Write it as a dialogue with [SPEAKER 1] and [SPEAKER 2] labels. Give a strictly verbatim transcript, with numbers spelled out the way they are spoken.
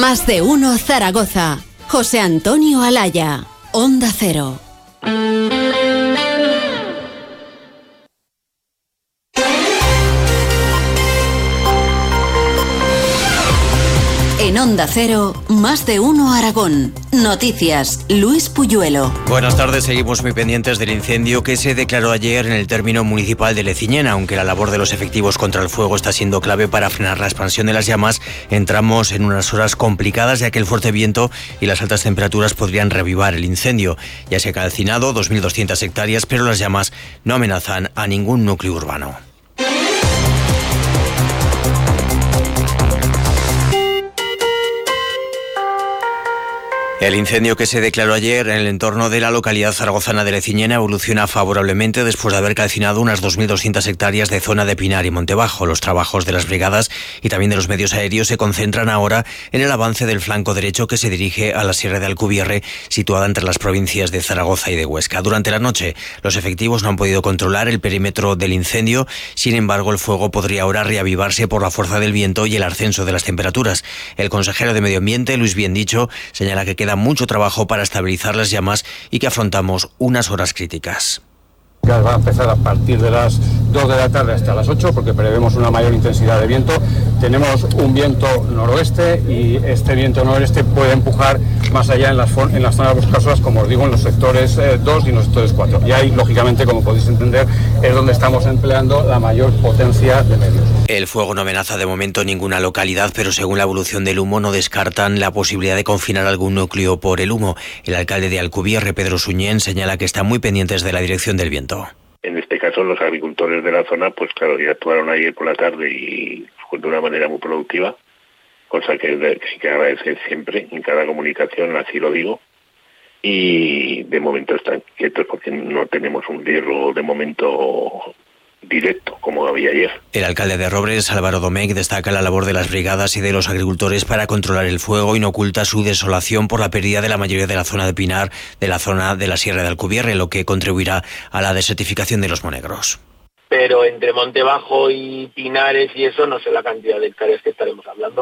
[SPEAKER 1] Más de uno Zaragoza. José Antonio Alaya. Onda Cero. En Onda Cero, Más de uno Aragón. Noticias, Luis Puyuelo.
[SPEAKER 2] Buenas tardes, seguimos muy pendientes del incendio que se declaró ayer en el término municipal de Leciñena. Aunque la labor de los efectivos contra el fuego está siendo clave para frenar la expansión de las llamas, entramos en unas horas complicadas, ya que el fuerte viento y las altas temperaturas podrían reavivar el incendio. Ya se ha calcinado dos mil doscientas hectáreas, pero las llamas no amenazan a ningún núcleo urbano. El incendio que se declaró ayer en el entorno de la localidad zaragozana de Leciñena evoluciona favorablemente después de haber calcinado unas dos mil doscientas hectáreas de zona de Pinar y Montebajo. Los trabajos de las brigadas y también de los medios aéreos se concentran ahora en el avance del flanco derecho que se dirige a la Sierra de Alcubierre, situada entre las provincias de Zaragoza y de Huesca. Durante la noche, los efectivos no han podido controlar el perímetro del incendio. Sin embargo, el fuego podría ahora reavivarse por la fuerza del viento y el ascenso de las temperaturas. El consejero de Medio Ambiente, Luis Biendicho, señala que queda mucho trabajo para estabilizar las llamas y que afrontamos unas horas críticas.
[SPEAKER 3] Va a empezar a partir de las dos de la tarde hasta las ocho, porque prevemos una mayor intensidad de viento. Tenemos un viento noroeste y este viento noroeste puede empujar más allá en las, en las zonas boscosas, como os digo, en los sectores eh, dos y en los sectores cuatro. Y ahí, lógicamente, como podéis entender, es donde estamos empleando la mayor potencia de medios.
[SPEAKER 2] El fuego no amenaza de momento ninguna localidad, pero según la evolución del humo no descartan la posibilidad de confinar algún núcleo por el humo. El alcalde de Alcubierre, Pedro Suñén, señala que están muy pendientes de la dirección del viento.
[SPEAKER 4] En este caso, los agricultores de la zona, pues claro, ya actuaron ayer por la tarde y fue de una manera muy productiva, cosa que hay que agradecer siempre, en cada comunicación, así lo digo. Y de momento están quietos porque no tenemos un riesgo de momento directo, como había ayer.
[SPEAKER 2] El alcalde de Robres, Álvaro Domecq, destaca la labor de las brigadas y de los agricultores para controlar el fuego y no oculta su desolación por la pérdida de la mayoría de la zona de Pinar, de la zona de la Sierra de Alcubierre, lo que contribuirá a la desertificación de los monegros.
[SPEAKER 5] Pero entre Montebajo y Pinares y eso, no sé la cantidad de hectáreas que estaremos hablando.